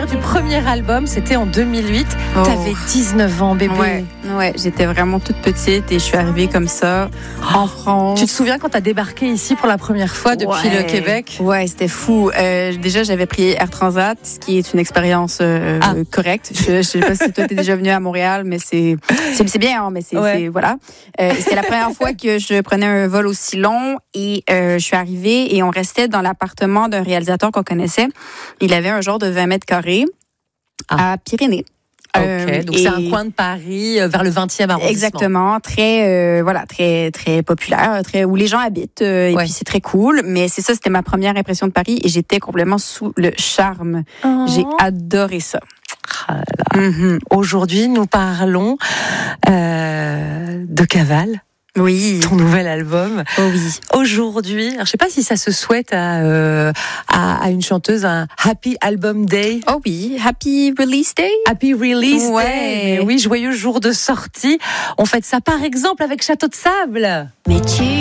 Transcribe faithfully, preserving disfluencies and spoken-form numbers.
souvenir du premier album, c'était en deux mille huit. Oh. T'avais dix-neuf ans, bébé. Ouais, ouais, j'étais vraiment toute petite et je suis arrivée comme ça en France. Tu te souviens quand t'as débarqué ici pour la première fois depuis Ouais. le Québec? Ouais, c'était fou. Euh, déjà, j'avais pris Air Transat, ce qui est une expérience euh, Ah. correcte. Je, je sais pas si toi t'es déjà venu à Montréal, mais c'est c'est, c'est bien, hein, mais c'est, Ouais. c'est voilà. Euh, c'était la première fois que je prenais un vol aussi long et euh, je suis arrivée et on restait dans l'appartement d'un réalisateur qu'on connaissait. Il avait un genre de vingt mètres carrés Ah. à Pyrénées. Ok, Euh, donc et- c'est un coin de Paris euh, vers le vingtième arrondissement. Exactement, très euh, voilà, très très populaire, très où les gens habitent euh, et Ouais. puis c'est très cool. Mais c'est ça, c'était ma première impression de Paris et j'étais complètement sous le charme. Oh. J'ai adoré ça. Ah là là. Mhm. Aujourd'hui, nous parlons euh, de Cavale, Oui. ton nouvel album. Oh oui. Aujourd'hui, alors, je sais pas si ça se souhaite à, euh, à, à une chanteuse un Happy Album Day. Oh oui. Happy Release Day. Happy Release Ouais. Day. Mais oui, joyeux jour de sortie. On fête ça par exemple avec Château de Sable. Mais tu